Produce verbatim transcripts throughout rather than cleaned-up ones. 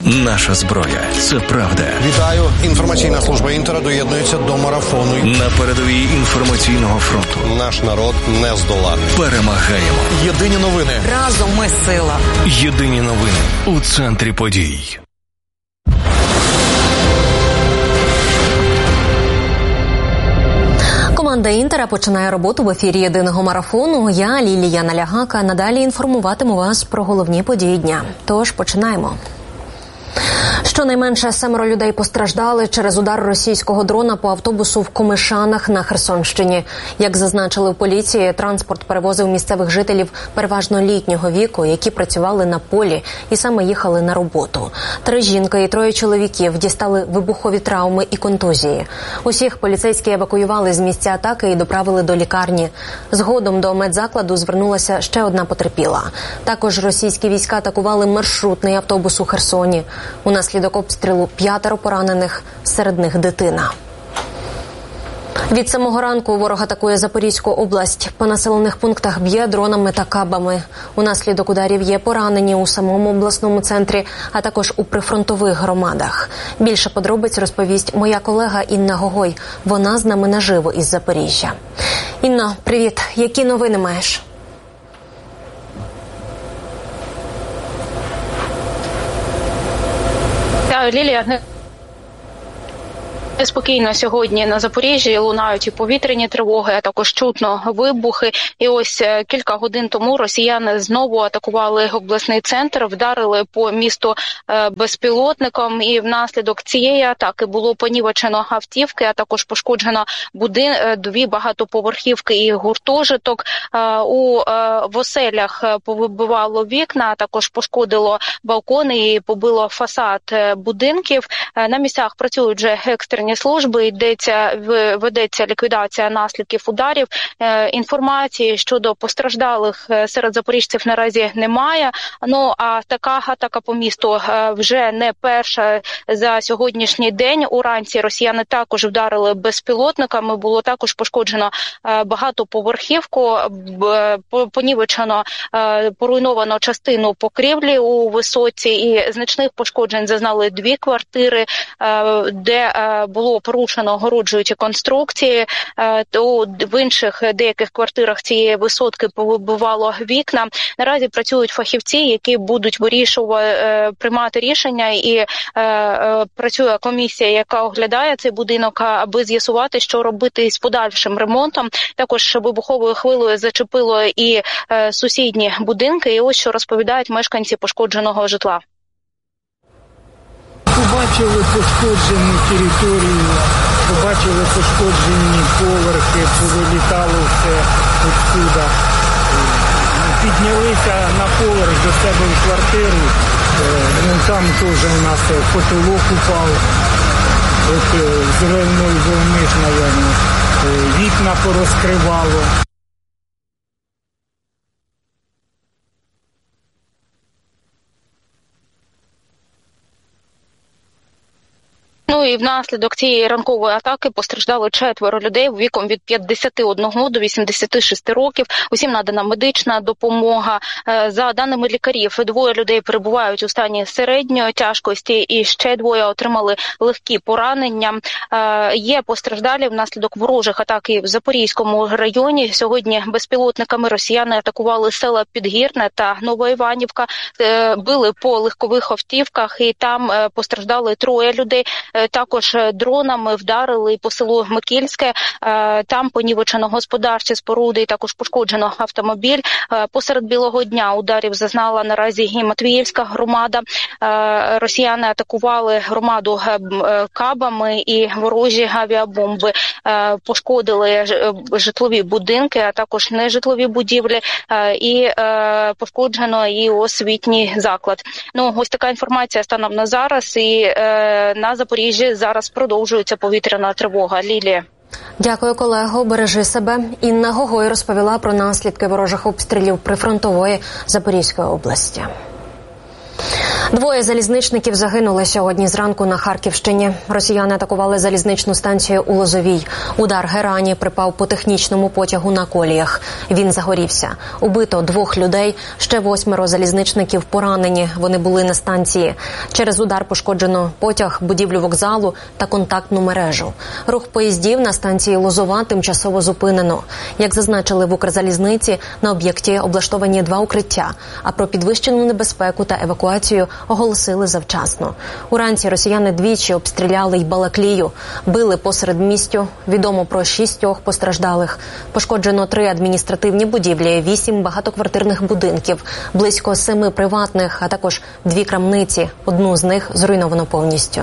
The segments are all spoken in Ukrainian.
Наша зброя – це правда. Вітаю. Інформаційна служба Інтера доєднується до марафону. На передовій інформаційного фронту. Наш народ не здолати. Перемагаємо. Єдині новини. Разом ми сила. Єдині новини у центрі подій. Команда «Інтера» починає роботу в ефірі єдиного марафону. Я, Лілія Налягака, надалі інформуватиму вас про головні події дня. Тож починаємо. Щонайменше семеро людей постраждали через удар російського дрона по автобусу в Комишанах на Херсонщині. Як зазначили в поліції, транспорт перевозив місцевих жителів переважно літнього віку, які працювали на полі і саме їхали на роботу. Три жінки і троє чоловіків дістали вибухові травми і контузії. Усіх поліцейські евакуювали з місця атаки і доправили до лікарні. Згодом до медзакладу звернулася ще одна потерпіла. Також російські війська атакували маршрутний автобус у Херсоні. Унаслідок обстрілу п'ятеро поранених, серед них дитина. Від самого ранку ворог атакує Запорізьку область. По населених пунктах б'є дронами та кабами. Унаслідок ударів є поранені у самому обласному центрі, а також у прифронтових громадах. Більше подробиць розповість моя колега Інна Гогой. Вона з нами наживо із Запоріжжя. Інна, привіт. Які новини маєш? Лілія, неспокійно сьогодні на Запоріжжі, лунають і повітряні тривоги, а також чутно вибухи. І ось кілька годин тому росіяни знову атакували обласний центр, вдарили по місту безпілотником, і внаслідок цієї атаки було понівечено автівки, а також пошкоджено будин... дві багатоповерхівки і гуртожиток. У в оселях повибивало вікна, а також пошкодило балкони і побило фасад будинків. На місцях працюють вже екстрені служби, йдеться, ведеться ліквідація наслідків ударів. Інформації щодо постраждалих серед запоріжців наразі немає. Ну, а така атака по місту вже не перша за сьогоднішній день. Уранці росіяни також вдарили безпілотниками, було також пошкоджено багатоповерхівку, понівечено, поруйновано частину покрівлі у висоці, і значних пошкоджень зазнали дві квартири, де було порушено огороджуючі конструкції. То в інших деяких квартирах цієї висотки повибивало вікна. Наразі працюють фахівці, які будуть вирішувати, приймати рішення, і працює комісія, яка оглядає цей будинок, аби з'ясувати, що робити з подальшим ремонтом. Також вибуховою хвилею зачепило і сусідні будинки, і ось що розповідають мешканці пошкодженого житла. Побачили пошкоджені території, побачили пошкоджені поверхи, повилітало все відсюди. Піднялися на поверх до себе в квартиру, ну, там теж у нас потолок упав, от зеленої волни ж, мабуть, вікна порозкривало. Ну і внаслідок цієї ранкової атаки постраждали четверо людей віком від п'ятдесят один до вісімдесят шість років. Усім надана медична допомога. За даними лікарів, двоє людей перебувають у стані середньої тяжкості і ще двоє отримали легкі поранення. Є постраждалі внаслідок ворожих атак в Запорізькому районі. Сьогодні безпілотниками росіяни атакували села Підгірне та Новоіванівка, били по легкових автівках, і там постраждали троє людей. Також дронами вдарили по селу Микільське, там понівечено господарчі споруди і також пошкоджено автомобіль. Посеред білого дня ударів зазнала наразі і Матвіївська громада. Росіяни атакували громаду кабами, і ворожі авіабомби пошкодили житлові будинки, а також нежитлові будівлі, і пошкоджено і освітній заклад. Ну, ось така інформація станом на зараз, і на Запоріжжі зараз продовжується повітряна тривога. Лілія. Дякую, колего. Бережи себе. Інна Гогой розповіла про наслідки ворожих обстрілів прифронтової Запорізької області. Двоє залізничників загинули сьогодні зранку на Харківщині. Росіяни атакували залізничну станцію у Лозовій. Удар герані припав по технічному потягу на коліях. Він загорівся. Убито двох людей, ще восьмеро залізничників поранені. Вони були на станції. Через удар пошкоджено потяг, будівлю вокзалу та контактну мережу. Рух поїздів на станції Лозова тимчасово зупинено. Як зазначили в Укрзалізниці, на об'єкті облаштовані два укриття, а про підвищену небезпеку та евакуацію оголосили завчасно. Уранці росіяни двічі обстріляли й Балаклію. Били посеред містю. Відомо про шістьох постраждалих. Пошкоджено три адміністративні будівлі, вісім багатоквартирних будинків, близько семи приватних, а також дві крамниці. Одну з них зруйновано повністю.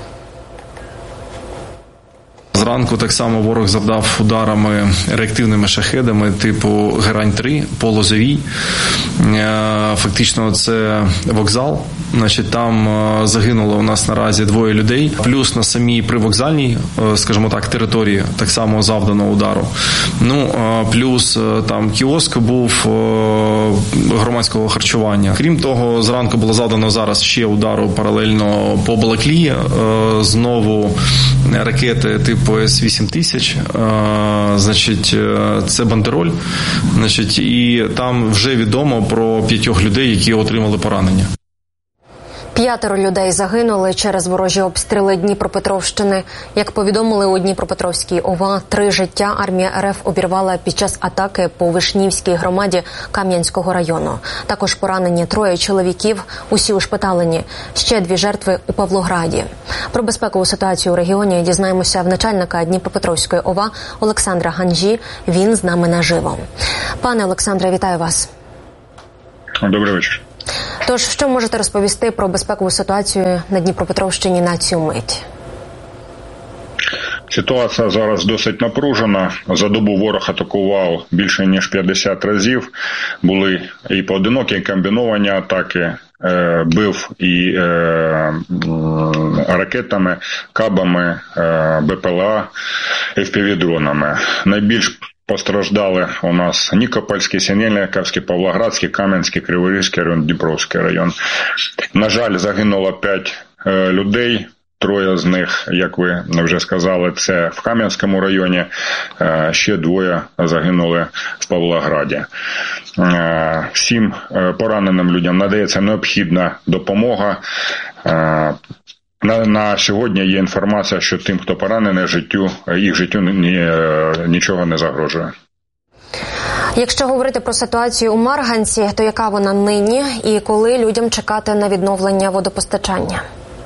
Зранку так само ворог завдав ударами реактивними шахедами типу Герань три по Лозовій. Фактично це вокзал. Значить, там загинуло у нас наразі двоє людей. Плюс на самій привокзальній, скажімо так, території так само завдано удару. Ну, плюс там кіоск був громадського харчування. Крім того, зранку було завдано зараз ще удару паралельно по Балаклії. Знову ракети типу С вісім тисяч, значить, це бандероль, значить, і там вже відомо про п'ятьох людей, які отримали поранення. П'ятеро людей загинули через ворожі обстріли Дніпропетровщини. Як повідомили у Дніпропетровській ОВА, три життя армія РФ обірвала під час атаки по Вишнівській громаді Кам'янського району. Також поранені троє чоловіків, усі ушпиталені. Ще дві жертви у Павлограді. Про безпекову ситуацію у регіоні дізнаємося в начальника Дніпропетровської ОВА Олександра Ганжі. Він з нами наживо. Пане Олександре, вітаю вас. Добрий вечір. Тож, що можете розповісти про безпекову ситуацію на Дніпропетровщині на цю мить? Ситуація зараз досить напружена. За добу ворог атакував більше ніж п'ятдесят разів. Були і поодинокі, і комбіновані атаки. Бив і е, ракетами, кабами, е, БПЛА, еф пі ві-дронами. Найбільш постраждали у нас Нікопольський, Синельниковський, Павлоградський, Кам'янський, Криворізький район, Дніпровський район. На жаль, загинуло п'ять е, людей. Троє з них, як ви вже сказали, це в Кам'янському районі, е, ще двоє загинули в Павлограді. Е, всім пораненим людям надається необхідна допомога. Е, На, на сьогодні є інформація, що тим, хто поранений, життю, їх життю ні, нічого не загрожує. Якщо говорити про ситуацію у Марганці, то яка вона нині і коли людям чекати на відновлення водопостачання?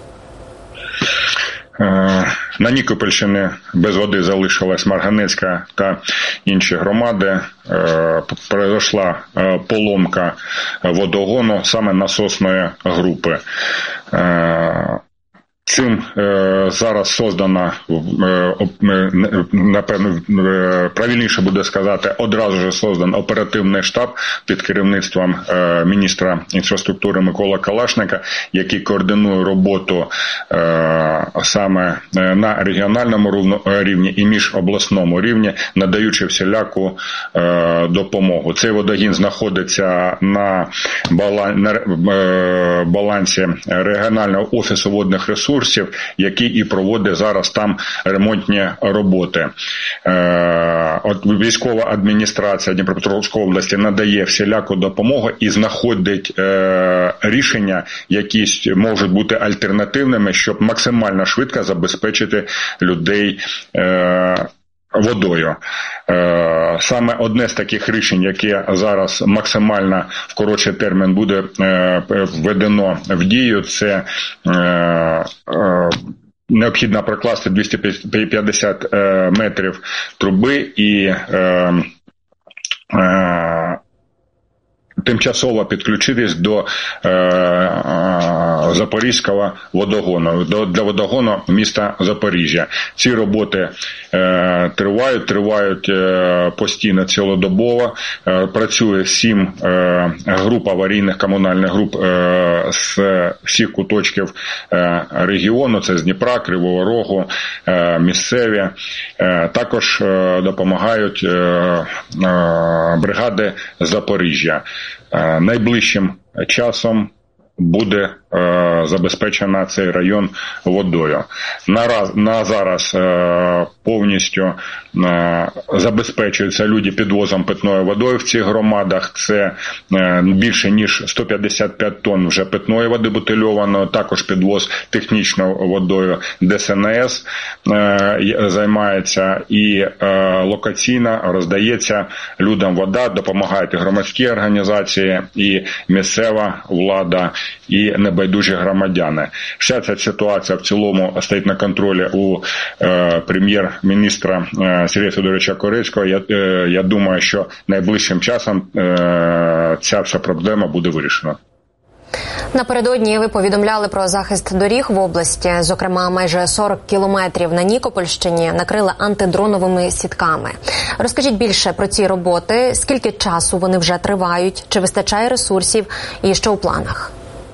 На Нікопольщині без води залишилась Марганецька та інші громади. Пройшла поломка водогону саме насосної групи. Цим е, зараз создана, е, напевно, е, правильніше буде сказати, одразу ж создан оперативний штаб під керівництвом е, міністра інфраструктури Миколи Калашника, який координує роботу е, саме на регіональному рівні і міжобласному рівні, надаючи всіляку е, допомогу. Цей водогін знаходиться на, балан, на е, балансі регіонального офісу водних ресурсів, який і проводить зараз там ремонтні роботи. Е, от військова адміністрація Дніпропетровської області надає всіляку допомогу і знаходить е, рішення, які можуть бути альтернативними, щоб максимально швидко забезпечити людей е, водою. Саме одне з таких рішень, яке зараз максимально в коротший термін буде введено в дію, це необхідно прокласти двісті п'ятдесят метрів труби і тимчасово підключитись до е, е, Запорізького водогону, до, для водогону міста Запоріжжя. Ці роботи е, тривають, тривають е, постійно, цілодобово. Е, працює сім е, груп аварійних комунальних груп е, з всіх куточків е, регіону, це з Дніпра, Кривого Рогу, е, місцеві. Е, також е, допомагають е, е, бригади Запоріжжя. Найближчим часом буде е, забезпечена цей район водою. Нараз, на зараз е, повністю е, забезпечуються люди підвозом питної водою в цих громадах. Це е, більше ніж сто п'ятдесят п'ять тонн вже питної води бутильованої, також підвоз технічною водою Д С Н С е, займається, і е, локаційно роздається людям вода, допомагають і громадські організації, і місцева влада, і небайдужі громадяни. Вся ця ситуація в цілому стоїть на контролі у е, прем'єр-міністра е, Сергія Федоровича Корецького. Я, е, я думаю, що найближчим часом е, ця вся проблема буде вирішена. Напередодні ви повідомляли про захист доріг в області. Зокрема, майже сорок кілометрів на Нікопольщині накрили антидроновими сітками. Розкажіть більше про ці роботи, скільки часу вони вже тривають, чи вистачає ресурсів і що у планах?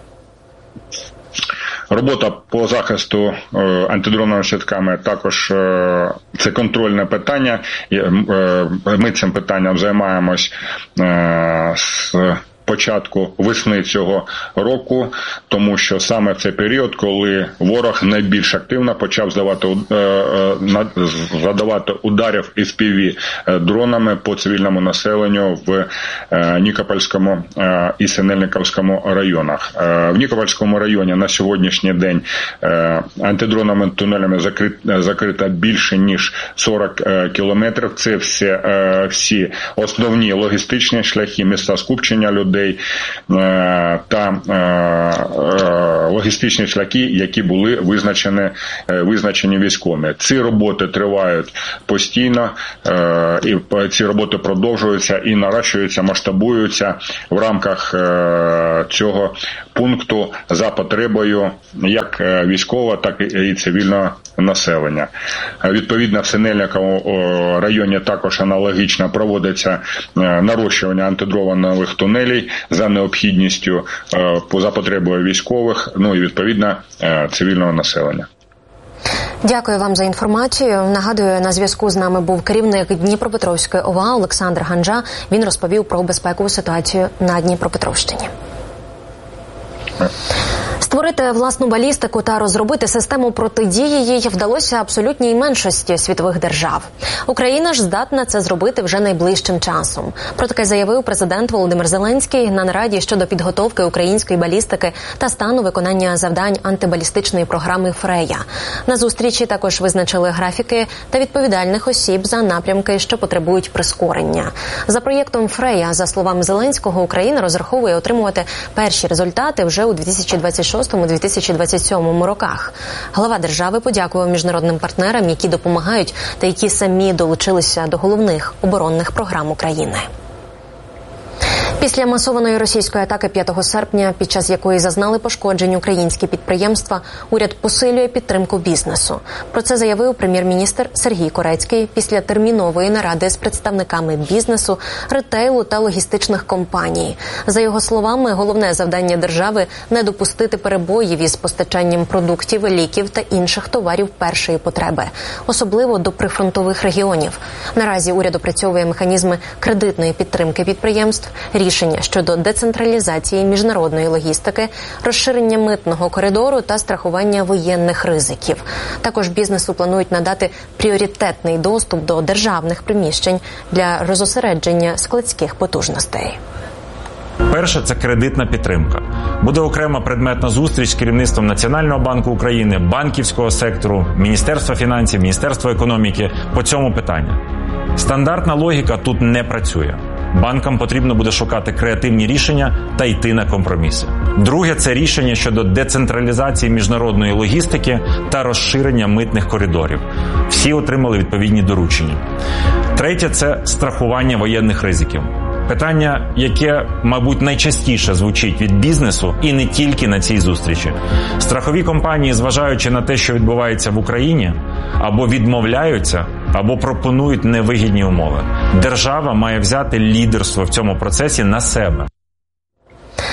Робота по захисту е, антидроновими сітками також е, це контрольне питання. Е, ми цим питанням займаємось е, з початку весни цього року, тому що саме в цей період, коли ворог найбільш активно почав здавати, задавати ударів із пі ві дронами по цивільному населенню в Нікопольському і Синельниковському районах. В Нікопольському районі на сьогоднішній день антидроновими тунелями закрито, закрито більше ніж сорок кілометрів. Це всі, всі основні логістичні шляхи, місця скупчення людей та логістичні шляхи, які були визначені, визначені військовими. Ці роботи тривають постійно, і ці роботи продовжуються і наращуються, масштабуються в рамках цього пункту за потребою як військового, так і цивільного населення. Відповідно, в Синельниковому районі також аналогічно проводиться нарощування антидронових тунелей за необхідністю, за потребою військових, ну і відповідно цивільного населення. Дякую вам за інформацію. Нагадую, на зв'язку з нами був керівник Дніпропетровської О В А Олександр Ганжа. Він розповів про безпекову ситуацію на Дніпропетровщині. Створити власну балістику та розробити систему протидії їй вдалося абсолютній меншості світових держав. Україна ж здатна це зробити вже найближчим часом. Про таке заявив президент Володимир Зеленський на нараді щодо підготовки української балістики та стану виконання завдань антибалістичної програми «Фрея». На зустрічі також визначили графіки та відповідальних осіб за напрямки, що потребують прискорення. За проєктом «Фрея», за словами Зеленського, Україна розраховує отримувати перші результати вже у дві тисячі двадцять шостому - дві тисячі двадцять сьомому роках. Глава держави подякував міжнародним партнерам, які допомагають та які самі долучилися до головних оборонних програм України. Після масованої російської атаки п'ятого серпня, під час якої зазнали пошкоджень українські підприємства, уряд посилює підтримку бізнесу. Про це заявив прем'єр-міністр Сергій Корецький після термінової наради з представниками бізнесу, ретейлу та логістичних компаній. За його словами, головне завдання держави – не допустити перебоїв із постачанням продуктів, ліків та інших товарів першої потреби, особливо до прифронтових регіонів. Наразі уряд опрацьовує механізми кредитної підтримки підприємств, рішення щодо децентралізації міжнародної логістики, розширення митного коридору та страхування воєнних ризиків. Також бізнесу планують надати пріоритетний доступ до державних приміщень для розосередження складських потужностей. Перше – це кредитна підтримка. Буде окрема предметна зустріч з керівництвом Національного банку України, банківського сектору, Міністерства фінансів, Міністерства економіки по цьому питанню. Стандартна логіка тут не працює. Банкам потрібно буде шукати креативні рішення та йти на компроміси. Друге – це рішення щодо децентралізації міжнародної логістики та розширення митних коридорів. Всі отримали відповідні доручення. Третє – це страхування воєнних ризиків. Питання, яке, мабуть, найчастіше звучить від бізнесу і не тільки на цій зустрічі. Страхові компанії, зважаючи на те, що відбувається в Україні, або відмовляються, або пропонують невигідні умови. Держава має взяти лідерство в цьому процесі на себе.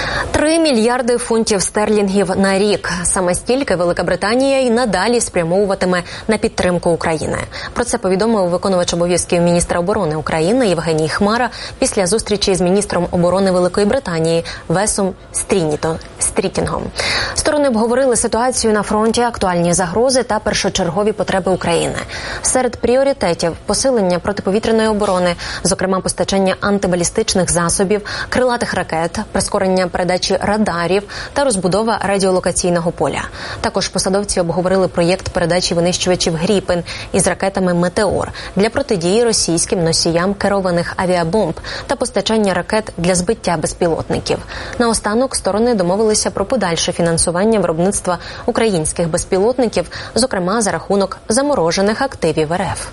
Три мільярди фунтів стерлінгів на рік. Саме стільки Велика Британія й надалі спрямовуватиме на підтримку України. Про це повідомив виконувач обов'язків міністра оборони України Євгеній Хмара після зустрічі з міністром оборони Великої Британії Весом Стрітінгом. Сторони обговорили ситуацію на фронті, актуальні загрози та першочергові потреби України. Серед пріоритетів – посилення протиповітряної оборони, зокрема постачання антибалістичних засобів, крилатих ракет, прискорення передачі радарів та розбудова радіолокаційного поля. Також посадовці обговорили проєкт передачі винищувачів «Гріпен» із ракетами «Метеор» для протидії російським носіям керованих авіабомб та постачання ракет для збиття безпілотників. Наостанок сторони домовилися про подальше фінансування виробництва українських безпілотників, зокрема за рахунок заморожених активів РФ.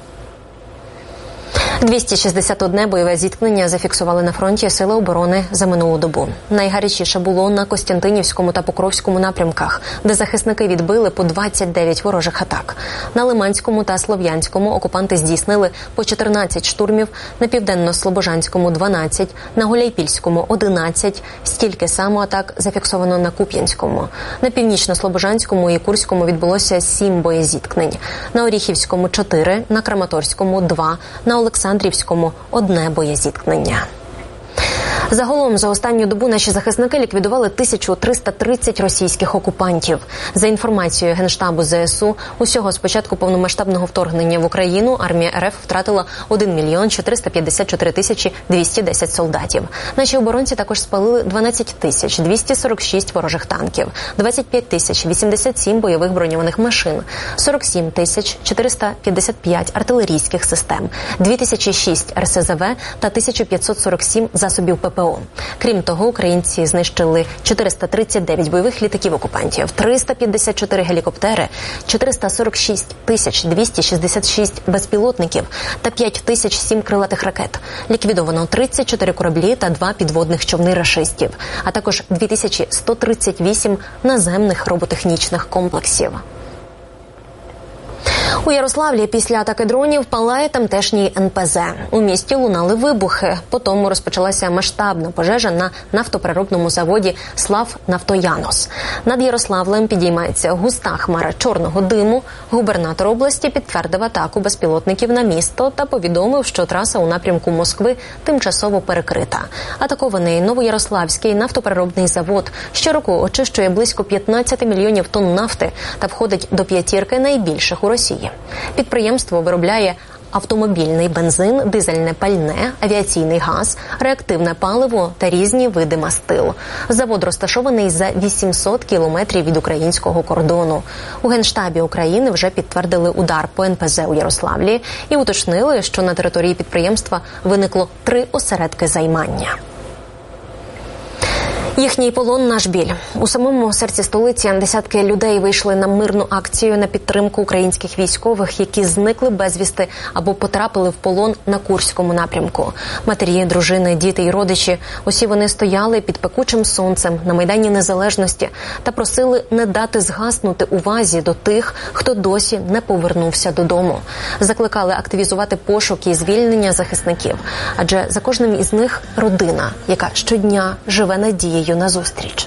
двісті шістдесят одне бойове зіткнення зафіксували на фронті Сили оборони за минулу добу. Найгарячіше було на Костянтинівському та Покровському напрямках, де захисники відбили по двадцять дев'ять ворожих атак. На Лиманському та Слов'янському окупанти здійснили по чотирнадцять штурмів, на Південно-Слобожанському – дванадцять, на Гуляйпільському – одинадцять, стільки само атак зафіксовано на Куп'янському. На Північно-Слобожанському і Курському відбулося сім боєзіткнень, на Оріхівському – чотири, на Краматорському – два, на Олександрівському Андрівському – одне боєзіткнення. Загалом за останню добу наші захисники ліквідували тисячу триста тридцять російських окупантів. За інформацією Генштабу ЗСУ, усього з початку повномасштабного вторгнення в Україну армія РФ втратила один мільйон чотириста п'ятдесят чотири тисячі двісті десять солдатів. Наші оборонці також спалили дванадцять тисяч двісті сорок шість ворожих танків, двадцять п'ять тисяч вісімдесят сім бойових броньованих машин, сорок сім тисяч чотириста п'ятдесят п'ять артилерійських систем, дві тисячі шість ер ес зет ве та тисяча п'ятсот сорок сім засобів пе пе о. Крім того, українці знищили чотириста тридцять дев'ять бойових літаків окупантів, триста п'ятдесят чотири гелікоптери, чотириста сорок шість тисяч двісті шістдесят шість безпілотників та п'ять тисяч сім крилатих ракет. Ліквідовано тридцять чотири кораблі та два підводних човни рашистів, а також дві тисячі сто тридцять вісім наземних роботехнічних комплексів. У Ярославлі після атаки дронів палає тамтешній ен пе зе. У місті лунали вибухи. Потім розпочалася масштабна пожежа на нафтопереробному заводі «Славнафтоянос». Над Ярославлем підіймається густа хмара чорного диму. Губернатор області підтвердив атаку безпілотників на місто та повідомив, що траса у напрямку Москви тимчасово перекрита. Атакований Новоярославський нафтопереробний завод щороку очищує близько п'ятнадцять мільйонів тонн нафти та входить до п'ятірки найбільших у Росії. Підприємство виробляє автомобільний бензин, дизельне пальне, авіаційний газ, реактивне паливо та різні види мастил. Завод розташований за вісімсот кілометрів від українського кордону. У Генштабі України вже підтвердили удар по ен пе зе у Ярославлі і уточнили, що на території підприємства виникло три осередки займання. Їхній полон – наш біль. У самому серці столиці десятки людей вийшли на мирну акцію на підтримку українських військових, які зникли безвісти або потрапили в полон на Курському напрямку. Матері, дружини, діти і родичі – усі вони стояли під пекучим сонцем на Майдані Незалежності та просили не дати згаснути увазі до тих, хто досі не повернувся додому. Закликали активізувати пошук і звільнення захисників, адже за кожним із них – родина, яка щодня живе надією на зустріч.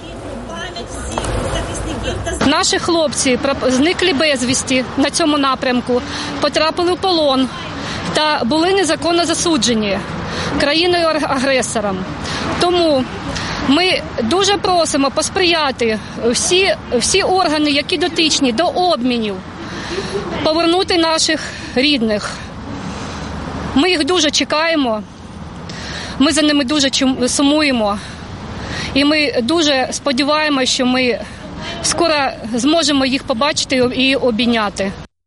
Наші хлопці зникли безвісті на цьому напрямку, потрапили в полон та були незаконно засуджені країною-агресором. Тому ми дуже просимо посприяти всі, всі органи, які дотичні до обмінів, повернути наших рідних. Ми їх дуже чекаємо, ми за ними дуже сумуємо. І ми дуже сподіваємося, що ми скоро зможемо їх побачити і обійняти.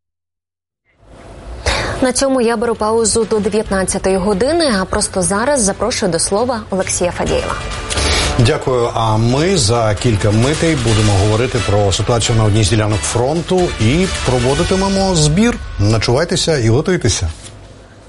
На цьому я беру паузу до дев'ятнадцятої години, а просто зараз запрошую до слова Олексія Фадєєва. Дякую. А ми за кілька митей будемо говорити про ситуацію на одній з ділянок фронту і проводитимемо збір. Начувайтеся і готуйтеся.